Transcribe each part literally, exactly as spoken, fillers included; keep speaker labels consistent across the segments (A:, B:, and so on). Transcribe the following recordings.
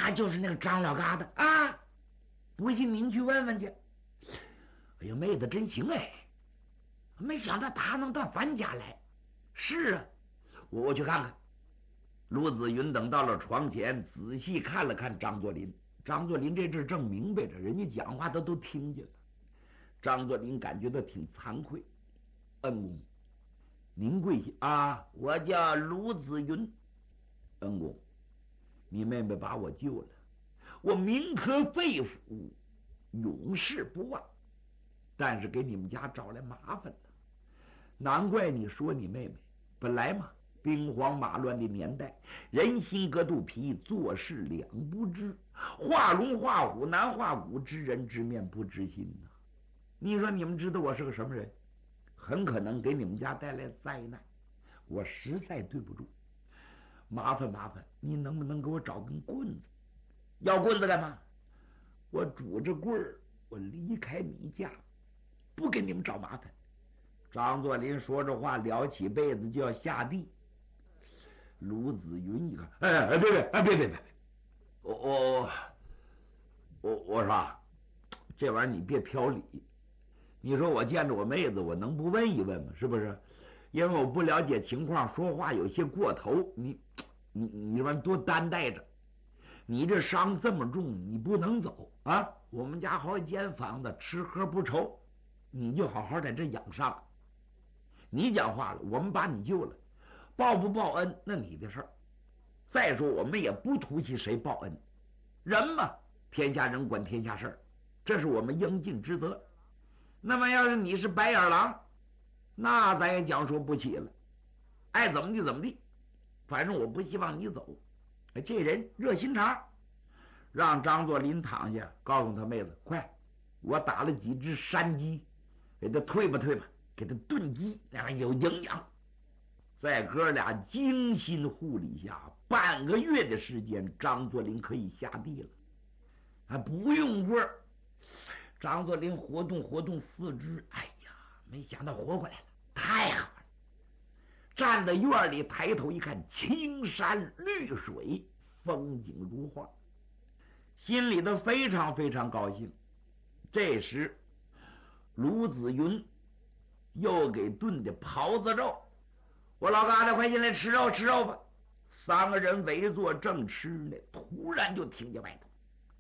A: 他就是那个张老疙瘩啊！不信您去问问去。哎呀，妹子真行哎！没想到他能到咱家来。是啊，我我去看看。卢子云等到了床前，仔细看了看张作霖。张作霖这阵正明白着，人家讲话他都听见了。张作霖感觉到挺惭愧。恩公，您贵姓啊？我叫卢子云。恩公，你妹妹把我救了，我铭刻肺腑，永世不忘。但是给你们家找来麻烦了。难怪你说你妹妹本来嘛，兵荒马乱的年代，人心隔肚皮，做事两不知，画龙画虎难画骨，知人知面不知心呐、啊。你说你们知道我是个什么人？很可能给你们家带来灾难，我实在对不住。麻烦麻烦，你能不能给我找根棍子？要棍子干嘛？我拄着棍儿，我离开你家，不给你们找麻烦。张作霖说着话，撩起被子就要下地。卢子云一看，哎哎别别哎别别别，我我我我说这玩意儿你别挑理。你说我见着我妹子，我能不问一问吗？是不是？因为我不了解情况，说话有些过头。你你你们多担待着。你这伤这么重，你不能走啊！我们家好几间房子，吃喝不愁，你就好好在这养伤。你讲话了，我们把你救了，报不报恩那你的事儿。再说我们也不图起谁报恩，人嘛，天下人管天下事儿，这是我们应尽之责。那么要是你是白眼狼，那咱也讲说不起了，爱怎么地怎么地，反正我不希望你走。这人热心肠，让张作霖躺下，告诉他妹子，快，我打了几只山鸡，给他退吧退吧，给他炖鸡，那玩意有营养。在哥俩精心护理下，半个月的时间，张作霖可以下地了，还不用棍儿。张作霖活动活动四肢，哎呀，没想到活过来了，太好了！站在院里，抬头一看，青山绿水，风景如画，心里头非常非常高兴。这时，卢子云又给炖的狍子肉，我老疙瘩快进来吃肉吃肉吧。三个人围坐正吃呢，突然就听见外头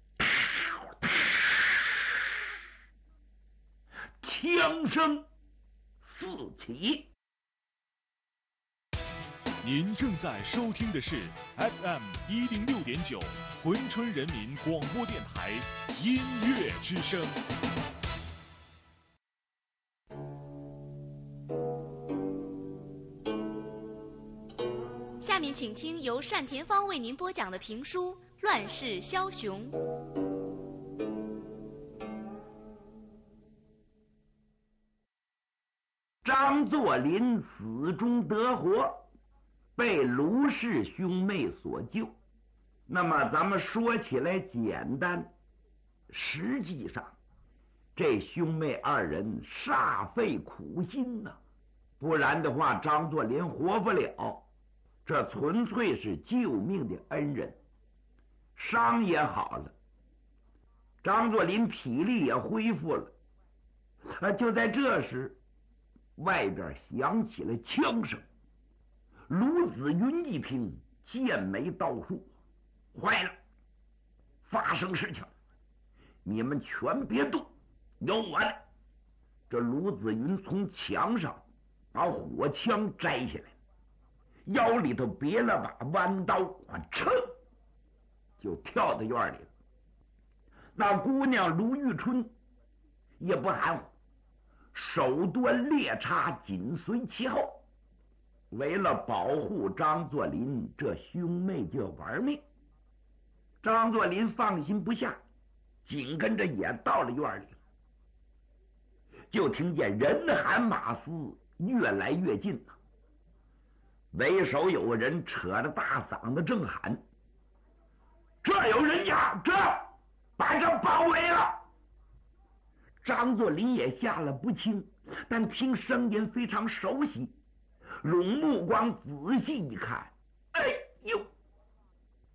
A: 枪声四起。
B: 您正在收听的是 F M 一零六点九珲春人民广播电台音乐之声。
C: 下面请听由单田芳为您播讲的评书《乱世枭雄》。
A: 张作霖死中得活，被卢氏兄妹所救。那么咱们说起来简单，实际上这兄妹二人煞费苦心呐、啊，不然的话张作霖活不了。这纯粹是救命的恩人。伤也好了，张作霖体力也恢复了。啊，就在这时，外边响起了枪声。卢子云一听，剑眉倒竖，坏了，发生事情了，你们全别动，有我了。这卢子云从墙上把火枪摘下来，腰里头别了把弯刀，噌就跳到院里了。那姑娘卢玉春也不含糊，手端猎叉紧随其后。为了保护张作霖，这兄妹就要玩命。张作霖放心不下，紧跟着也到了院里了。就听见人喊马嘶越来越近了。为首有个人扯着大嗓子正喊：“这有人家，这把这包围了！”张作霖也吓了不轻，但听声音非常熟悉，拢目光仔细一看，哎呦，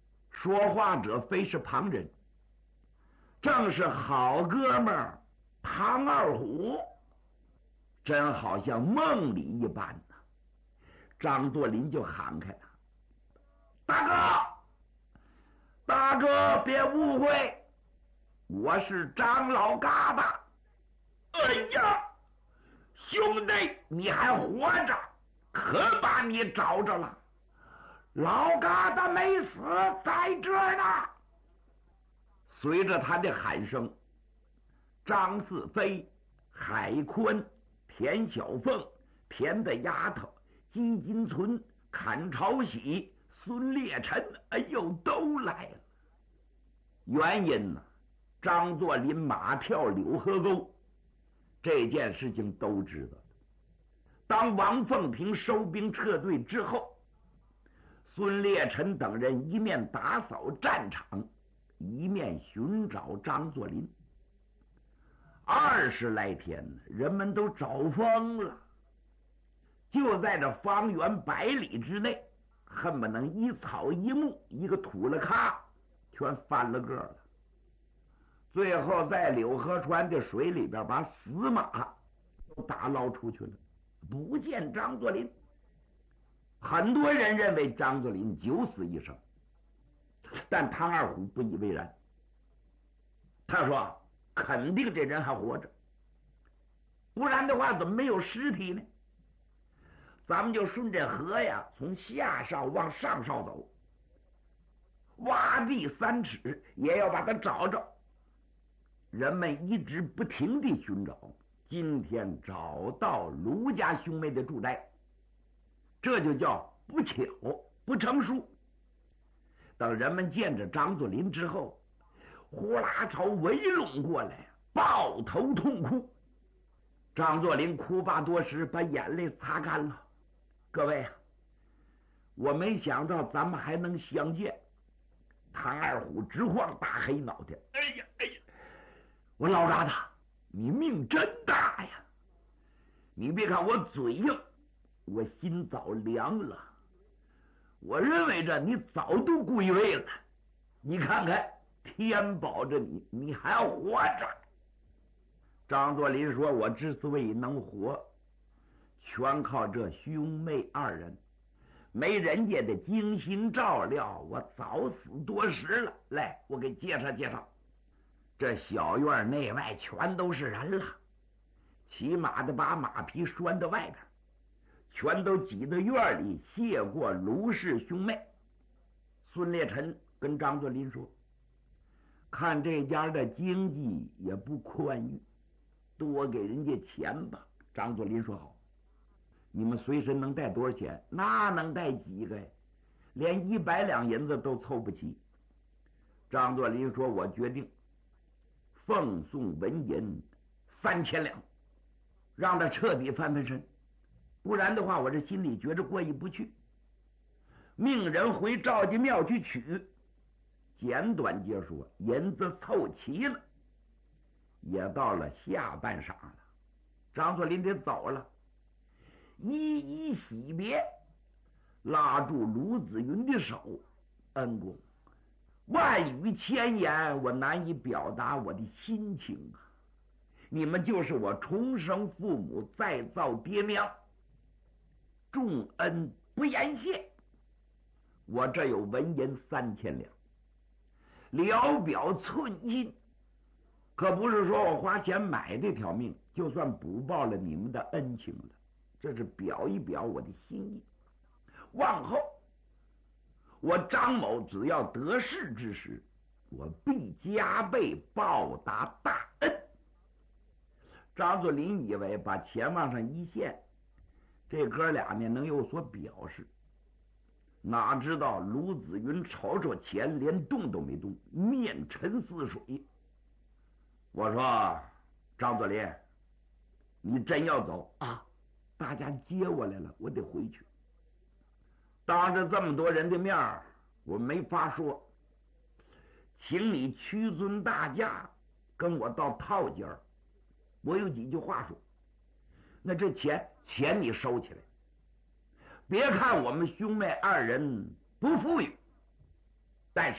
A: 说话者非是旁人，正是好哥们儿唐二虎，真好像梦里一般呢。张作霖就喊开了：“大哥，大哥别误会，我是张老疙瘩。”哎呀，兄弟你还活着，可把你找着了，老疙瘩没死，在这儿呢。随着他的喊声，张四飞、海坤、田小凤、田大丫头、金金存、阚朝喜、孙烈臣，哎呦，都来了。原因呢，张作霖马跳柳河沟这件事情都知道。当王凤平收兵撤退之后，孙烈臣等人一面打扫战场，一面寻找张作霖。二十来天，人们都找疯了。就在这方圆百里之内，恨不能一草一木一个土了咖全翻了个了。最后在柳河川的水里边把死马都打捞出去了，不见张作霖。很多人认为张作霖九死一生，但唐二虎不以为然。他说肯定这人还活着，不然的话怎么没有尸体呢？咱们就顺着河呀，从下梢往上梢走，挖地三尺也要把他找着。人们一直不停地寻找，今天找到卢家兄妹的住宅，这就叫不巧不成书。等人们见着张作霖之后，呼啦朝围拢过来，抱头痛哭。张作霖哭罢多时，把眼泪擦干了。各位，我没想到咱们还能相见。唐二虎直晃大黑脑袋，哎呀哎呀，我老疙瘩，你命真大呀！你别看我嘴硬，我心早凉了。我认为着你早都归位了，你看看天保着你，你还活着。张作霖说：“我之所以能活，全靠这兄妹二人，没人家的精心照料，我早死多时了。”来，我给介绍介绍，这小院内外全都是人了，骑马的把马匹拴到外边，全都挤到院里谢过卢氏兄妹。孙烈臣跟张作霖说：“看这家的经济也不宽裕，多给人家钱吧。”张作霖说：“好。”你们随身能带多少钱？那能带几个呀？连一百两银子都凑不齐。张作霖说：“我决定奉送纹银三千两，让他彻底翻翻身，不然的话，我这心里觉着过意不去。”命人回赵家庙去取。简短截说，银子凑齐了，也到了下半晌了。张作霖得走了，一一惜别，拉住卢子云的手：“恩公，万语千言，我难以表达我的心情啊！你们就是我重生父母，再造爹娘，重恩不言谢。我这有纹银三千两，聊表寸心，可不是说我花钱买这条命，就算补报了你们的恩情了。这是表一表我的心意。往后我张某只要得势之时，我必加倍报答大恩。”张作霖以为把钱往上一献，这哥俩呢能有所表示，哪知道卢子云瞅瞅钱，连动都没动，面沉似水。我说：“张作霖，你真要走啊？大家接我来了，我得回去。当着这么多人的面儿，我没法说，请你屈尊大驾，跟我到套间儿，我有几句话说。那这钱钱你收起来，别看我们兄妹二人不富裕，但是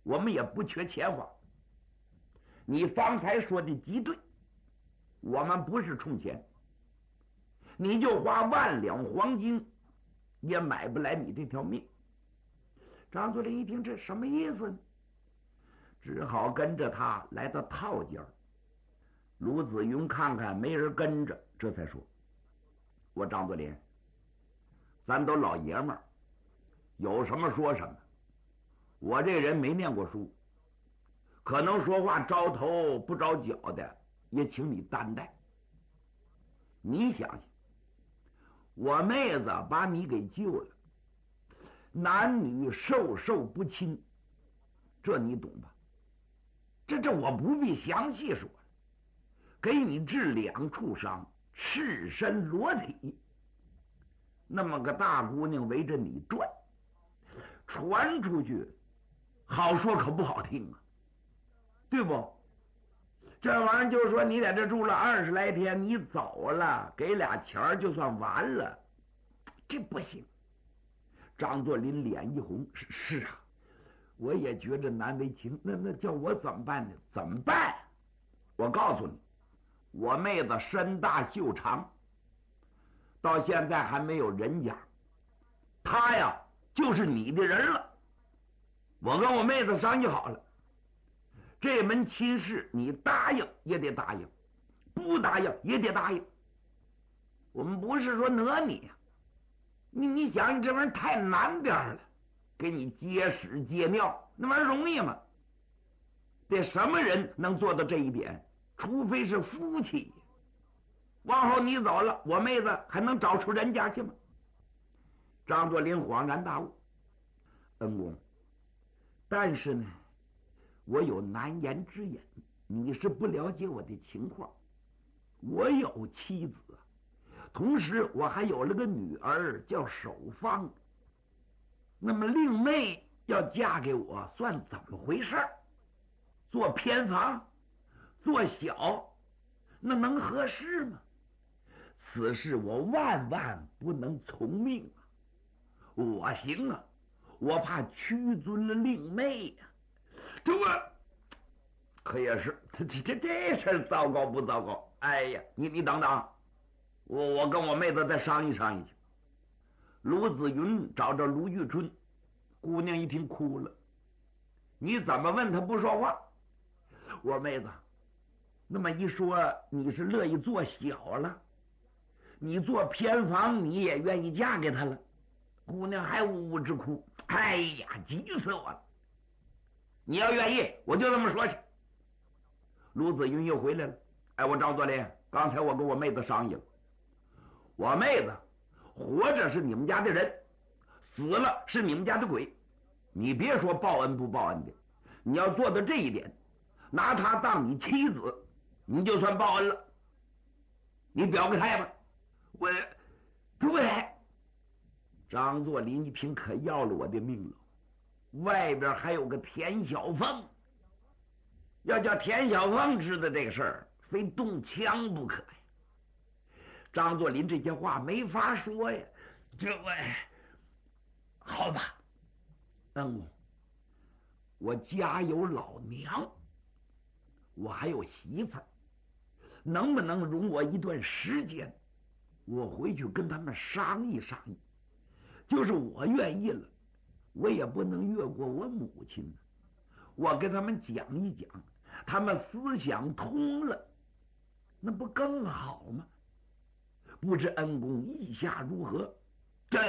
A: 我们也不缺钱花。你方才说的极对，我们不是冲钱，你就花万两黄金也买不来你这条命。张作霖一听这什么意思呢？只好跟着他来到套间。卢子云看看没人跟着，这才说：我张作霖，咱都老爷们儿，有什么说什么。我这人没念过书，可能说话着头不着脚的，也请你担待。你想想，我妹子把你给救了，男女授受不亲，这你懂吧？这这我不必详细说了。给你治两处伤，赤身裸体，那么个大姑娘围着你转，传出去好说可不好听啊，对不？这玩意儿就是说你在这住了二十来天，你走了给俩钱就算完了，这不行。张作霖脸一红，是是啊，我也觉着难为情，那那叫我怎么办呢？怎么办？我告诉你，我妹子身大袖长，到现在还没有人家，她呀就是你的人了。我跟我妹子商议好了，这门亲事你答应也得答应，不答应也得答应。我们不是说讹你呀、啊，你你想，你这玩意儿太难点了，给你接屎接尿，那玩意儿容易吗？得什么人能做到这一点？除非是夫妻。往后你走了，我妹子还能找出人家去吗？张作霖恍然大悟，恩公，但是呢，我有难言之隐，你是不了解我的情况。我有妻子，同时我还有了个女儿叫守芳。那么令妹要嫁给我，算怎么回事？做偏房，做小，那能合适吗？此事我万万不能从命啊！我行啊，我怕屈尊了令妹呀、啊。这我可也是，这这这事儿糟糕不糟糕？哎呀，你你等等，我我跟我妹子再商议商议去。卢子云找着卢玉春，姑娘一听哭了。你怎么问她不说话？我说妹子，那么一说你是乐意做小了，你做偏房你也愿意嫁给他了。姑娘还呜呜直哭，哎呀，急死我了！你要愿意，我就这么说去。卢子云又回来了，哎，我张作霖，刚才我跟我妹子商议了，我妹子活着是你们家的人，死了是你们家的鬼。你别说报恩不报恩的，你要做到这一点，拿她当你妻子，你就算报恩了。你表个态吧。我对。张作霖一听，可要了我的命了。外边还有个田小凤，要叫田小凤知道这个事儿，非动枪不可呀。张作霖这些话没法说呀。这位，好吧，恩公，我家有老娘，我还有媳妇儿，能不能容我一段时间？我回去跟他们商议商议。就是我愿意了，我也不能越过我母亲。我跟他们讲一讲，他们思想通了，那不更好吗？不知恩公意下如何？这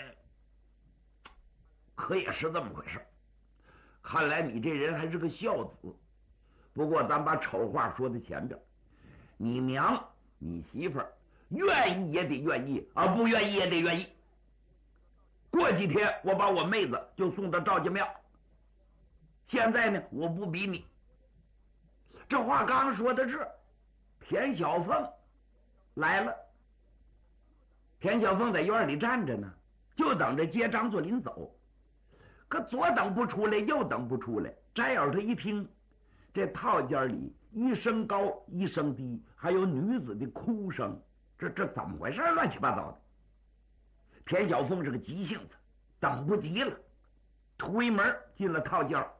A: 可也是这么回事。看来你这人还是个孝子。不过咱把丑话说在前边，你娘你媳妇儿愿意也得愿意啊，不愿意也得愿意。过几天我把我妹子就送到赵家庙。现在呢，我不比你。这话刚说到这儿，田小凤来了。田小凤在院里站着呢，就等着接张作霖走。可左等不出来，右等不出来。摘耳朵一听，这套间里一声高一声低，还有女子的哭声，这这怎么回事？乱七八糟的。田小凤是个急性子，等不及了，推门进了套间。